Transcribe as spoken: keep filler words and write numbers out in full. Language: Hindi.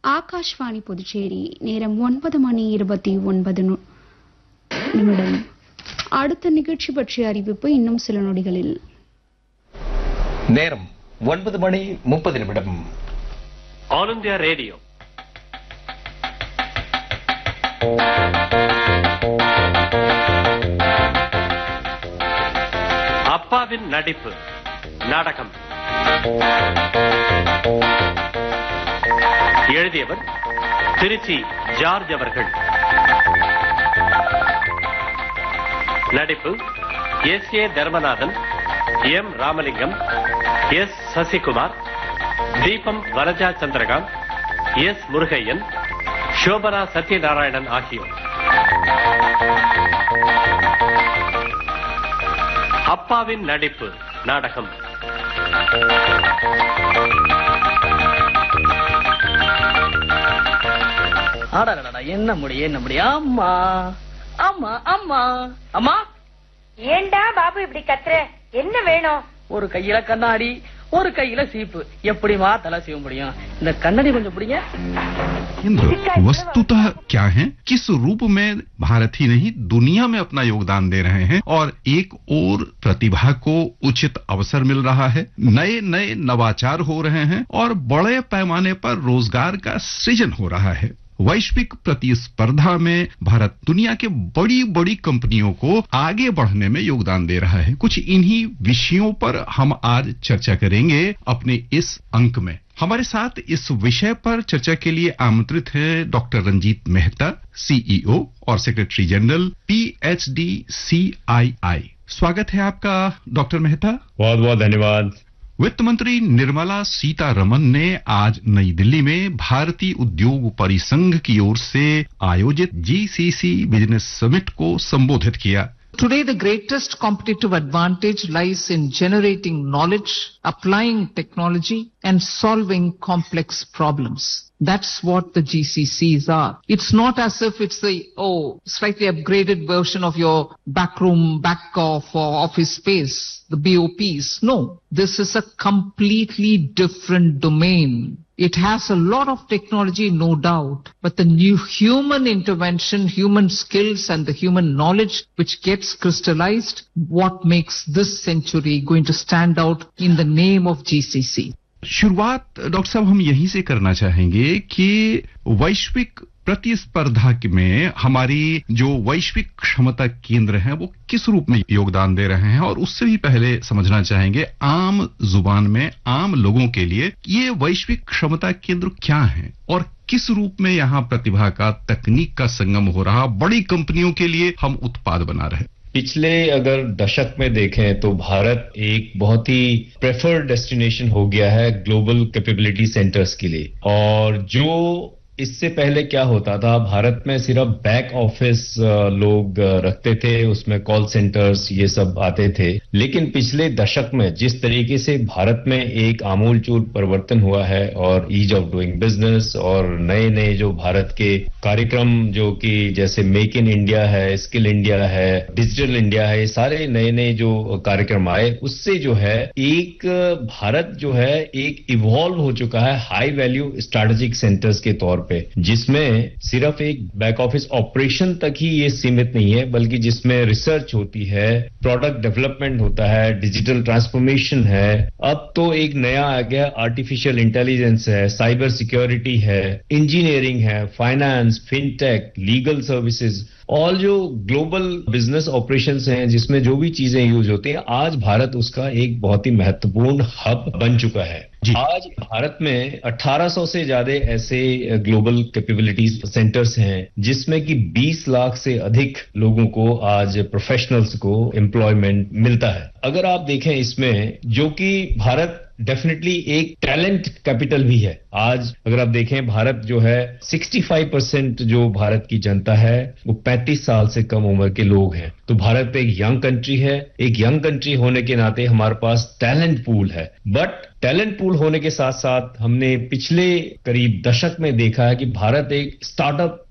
ஆகாஷ்வாணி புதுச்சேரி. நேரம் ஒன்பது மணி இருபத்தி ஒன்பது நிமிடம். அடுத்த நிகழ்ச்சி பற்றிய அறிவிப்பு இன்னும் சில நொடிகளில். நேரம் ஒன்பது மணி முப்பது நிமிடம். All India radio. அப்பாவின் நடிப்பு நாடகம். எழுதியவர் திருச்சி ஜார்ஜ் அவர்கள். நடிப்பு S A Dharmanathan, M Ramalingam, S Sasikumar, தீபம் வனஜா சந்திரகாந்த், எஸ் முருகையன், சோபனா சத்யநாராயணன் ஆகியோர். அப்பாவின் நடிப்பு நாடகம். என்ன முடியும் என்ன முடியும். அம்மா அம்மா அம்மா அம்மா. ஏண்டா பாபு இப்படி கத்துற? என்ன வேணும்? ஒரு கையில கண்ணாடி, ஒரு கையில சீப்பு. எப்படிமா தலை செய்ய முடியும்? இந்த கண்ணாடி கொஞ்சம் பிடிங்க. वस्तुतः क्या है, किस रूप में भारत ही नहीं दुनिया में अपना योगदान दे रहे हैं और एक और प्रतिभा को उचित अवसर मिल रहा है, नए नए नवाचार हो रहे हैं और बड़े पैमाने पर रोजगार का सृजन हो रहा है। वैश्विक प्रतिस्पर्धा में भारत दुनिया के बड़ी बड़ी कंपनियों को आगे बढ़ने में योगदान दे रहा है। कुछ इन्हीं विषयों पर हम आज चर्चा करेंगे अपने इस अंक में। हमारे साथ इस विषय पर चर्चा के लिए आमंत्रित है डॉक्टर रंजीत मेहता, सीईओ और सेक्रेटरी जनरल पीएचडी सीआईआई। स्वागत है आपका डॉक्टर मेहता। बहुत बहुत धन्यवाद। वित्त मंत्री निर्मला सीतारमन ने आज नई दिल्ली में भारतीय उद्योग परिसंघ की ओर से आयोजित जीसीसी बिजनेस समिट को संबोधित किया। Today, the greatest competitive advantage lies in generating knowledge, applying technology, and solving complex problems. That's what the G C Cs are. It's not as if it's the, oh, slightly upgraded version of your backroom, back off or office space, the B O Ps. No, this is a completely different domain. It has a lot of technology, no doubt, but the new human intervention, human skills and the human knowledge which gets crystallized, what makes this century going to stand out in the name of G C C. शुरुआत डॉक्टर साहब हम यहीं से करना चाहेंगे कि वैश्विक प्रतिस्पर्धा में हमारी जो वैश्विक क्षमता केंद्र हैं वो किस रूप में योगदान दे रहे हैं, और उससे भी पहले समझना चाहेंगे आम जुबान में आम लोगों के लिए ये वैश्विक क्षमता केंद्र क्या हैं और किस रूप में यहाँ प्रतिभा का, तकनीक का संगम हो रहा, बड़ी कंपनियों के लिए हम उत्पाद बना रहे। पिछले अगर दशक में देखें तो भारत एक बहुत ही प्रेफर्ड डेस्टिनेशन हो गया है ग्लोबल कैपेबिलिटी सेंटर्स के लिए। और जो इससे पहले क्या होता था, भारत में सिर्फ बैक ऑफिस लोग रखते थे, उसमें कॉल सेंटर्स ये सब आते थे। लेकिन पिछले दशक में जिस तरीके से भारत में एक आमूलचूल परिवर्तन हुआ है और ईज ऑफ डूइंग बिजनेस और नए नए जो भारत के कार्यक्रम जो कि जैसे मेक इन इंडिया है, स्किल इंडिया है, डिजिटल इंडिया है, ये सारे नए नए जो कार्यक्रम आए, उससे जो है एक भारत जो है एक इवॉल्व हो चुका है हाई वैल्यू स्ट्रैटेजिक सेंटर्स के तौर पे, जिसमें सिर्फ एक बैक ऑफिस ऑपरेशन तक ही ये सीमित नहीं है, बल्कि जिसमें रिसर्च होती है, प्रोडक्ट डेवलपमेंट होता है, डिजिटल ट्रांसफॉर्मेशन है। अब तो एक नया आ गया आर्टिफिशियल इंटेलिजेंस है, साइबर सिक्योरिटी है, इंजीनियरिंग है, फाइनेंस, फिनटेक, लीगल सर्विसेज, और जो ग्लोबल बिजनेस ऑपरेशंस हैं जिसमें जो भी चीजें यूज होती हैं, आज भारत उसका एक बहुत ही महत्वपूर्ण हब बन चुका है। आज भारत में अठारह सौ से ज्यादा ऐसे ग्लोबल कैपेबिलिटीज सेंटर्स हैं जिसमें कि बीस लाख से अधिक लोगों को आज प्रोफेशनल्स को एम्प्लॉयमेंट मिलता है। अगर आप देखें इसमें जो कि भारत डेफिनेटली एक टैलेंट कैपिटल भी है। आज अगर आप देखें भारत जो है पैंसठ परसेंट जो भारत की जनता है वो पैंतीस साल से कम उम्र के लोग हैं। तो भारत एक यंग कंट्री है। एक यंग कंट्री होने के नाते हमारे पास टैलेंट पूल है, बट टैलेंट पूल होने के साथ साथ हमने पिछले करीब दशक में देखा है कि भारत एक स्टार्टअप